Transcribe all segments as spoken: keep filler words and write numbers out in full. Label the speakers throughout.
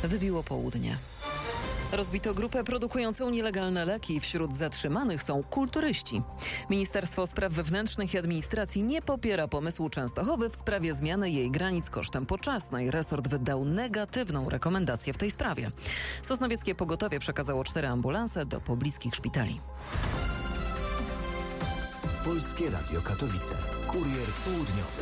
Speaker 1: Wybiło południe. Rozbito grupę produkującą nielegalne leki. Wśród zatrzymanych są kulturyści. Ministerstwo Spraw Wewnętrznych i Administracji nie popiera pomysłu Częstochowy w sprawie zmiany jej granic kosztem poczesnej. Resort wydał negatywną rekomendację w tej sprawie. Sosnowieckie Pogotowie przekazało cztery ambulanse do pobliskich szpitali.
Speaker 2: Polskie Radio Katowice. Kurier południowy.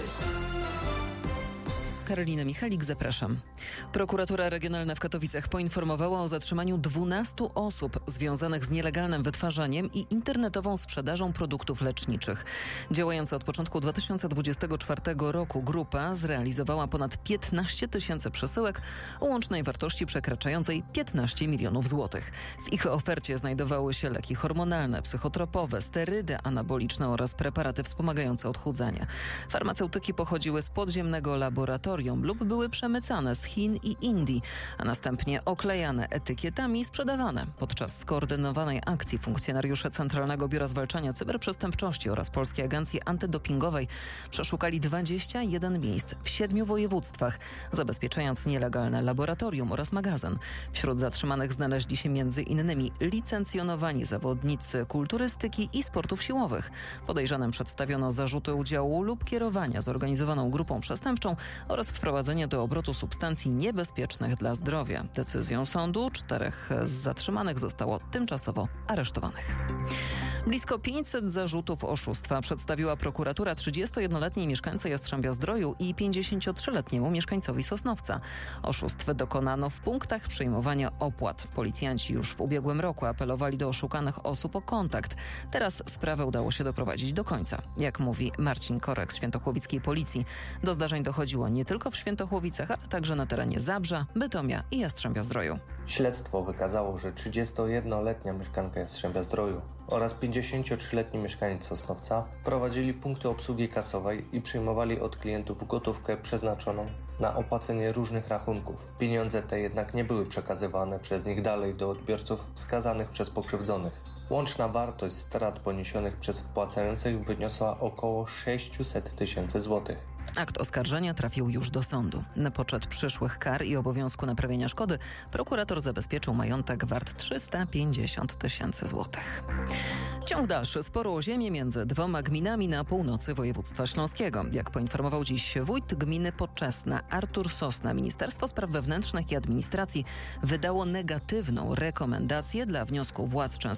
Speaker 1: Karolina Michalik, zapraszam. Prokuratura Regionalna w Katowicach poinformowała o zatrzymaniu dwunastu osób związanych z nielegalnym wytwarzaniem i internetową sprzedażą produktów leczniczych. Działająca od początku dwa tysiące dwudziestego czwartego roku grupa zrealizowała ponad piętnaście tysięcy przesyłek o łącznej wartości przekraczającej piętnaście milionów złotych. W ich ofercie znajdowały się leki hormonalne, psychotropowe, sterydy anaboliczne oraz preparaty wspomagające odchudzanie. Farmaceutyki pochodziły z podziemnego laboratorium lub były przemycane z Chin i Indii, a następnie oklejane etykietami i sprzedawane. Podczas skoordynowanej akcji funkcjonariusze Centralnego Biura Zwalczania Cyberprzestępczości oraz Polskiej Agencji Antydopingowej przeszukali dwadzieścia jeden miejsc w siedmiu województwach, zabezpieczając nielegalne laboratorium oraz magazyn. Wśród zatrzymanych znaleźli się między innymi licencjonowani zawodnicy kulturystyki i sportów siłowych. Podejrzanym przedstawiono zarzuty udziału lub kierowania zorganizowaną grupą przestępczą oraz wprowadzenie do obrotu substancji niebezpiecznych dla zdrowia. Decyzją sądu czterech z zatrzymanych zostało tymczasowo aresztowanych. Blisko pięćset zarzutów oszustwa przedstawiła prokuratura trzydziestojednoletniej mieszkańcy Jastrzębia-Zdroju i pięćdziesięciotrzyletniemu mieszkańcowi Sosnowca. Oszustw dokonano w punktach przyjmowania opłat. Policjanci już w ubiegłym roku apelowali do oszukanych osób o kontakt. Teraz sprawę udało się doprowadzić do końca. Jak mówi Marcin Korek z świętochłowickiej policji, do zdarzeń dochodziło nie tylko w Świętochłowicach, ale także na terenie Zabrza, Bytomia i Jastrzębia-Zdroju.
Speaker 3: Śledztwo wykazało, że trzydziestojednoletnia mieszkanka Jastrzębia-Zdroju oraz pięćdziesięciotrzyletni mieszkaniec Sosnowca prowadzili punkty obsługi kasowej i przyjmowali od klientów gotówkę przeznaczoną na opłacenie różnych rachunków. Pieniądze te jednak nie były przekazywane przez nich dalej do odbiorców wskazanych przez pokrzywdzonych. Łączna wartość strat poniesionych przez wpłacających wyniosła około sześćset tysięcy złotych.
Speaker 1: Akt oskarżenia trafił już do sądu. Na poczet przyszłych kar i obowiązku naprawienia szkody prokurator zabezpieczył majątek wart trzysta pięćdziesiąt tysięcy złotych. Ciąg dalszy sporu o ziemię między dwoma gminami na północy województwa śląskiego. Jak poinformował dziś wójt gminy Podczesna Artur Sosna, Ministerstwo Spraw Wewnętrznych i Administracji wydało negatywną rekomendację dla wniosku władz Częstochowy